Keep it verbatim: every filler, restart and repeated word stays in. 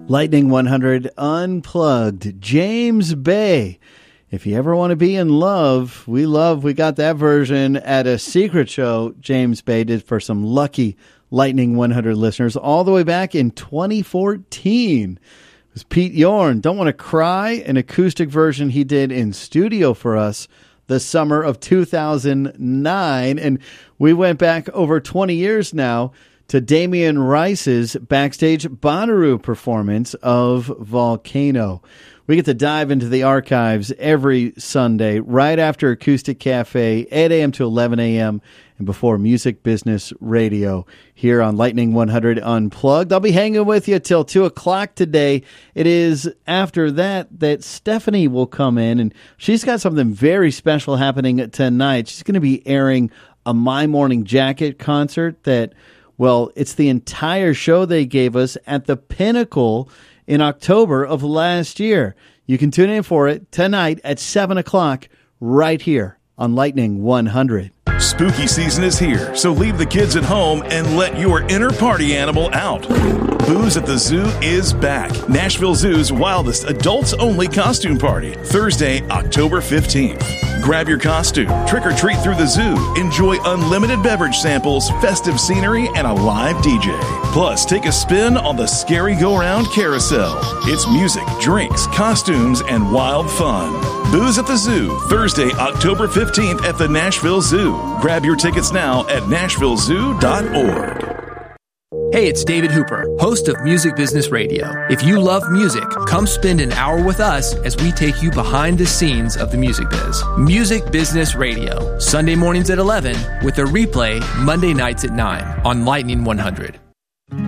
Lightning one hundred Unplugged, James Bay. If you ever want to be in love, we love, we got that version at a secret show James Bay did for some lucky Lightning one hundred listeners all the way back in twenty fourteen. It was Pete Yorn, Don't Want to Cry, an acoustic version he did in studio for us the summer of two thousand nine. And we went back over twenty years now to Damien Rice's backstage Bonnaroo performance of Volcano. We get to dive into the archives every Sunday, right after Acoustic Cafe, eight a.m. to eleven a.m., and before Music Business Radio here on Lightning one hundred Unplugged. I'll be hanging with you till two o'clock today. It is after that that Stephanie will come in, and she's got something very special happening tonight. She's going to be airing a My Morning Jacket concert that, well, it's the entire show they gave us at the Pinnacle in October of last year. You can tune in for it tonight at seven o'clock right here on Lightning one hundred. Spooky season is here, so leave the kids at home and let your inner party animal out. Booze at the Zoo is back. Nashville Zoo's wildest adults-only costume party, Thursday, October fifteenth. Grab your costume, trick or treat through the zoo, enjoy unlimited beverage samples, festive scenery, and a live D J. Plus, take a spin on the Scary Go-Round Carousel. It's music, drinks, costumes, and wild fun. Booze at the Zoo, Thursday, October fifteenth at the Nashville Zoo. Grab your tickets now at nashville zoo dot org. Hey, it's David Hooper, host of Music Business Radio. If you love music, come spend an hour with us as we take you behind the scenes of the music biz. Music Business Radio, Sunday mornings at eleven, with a replay Monday nights at nine on Lightning one hundred.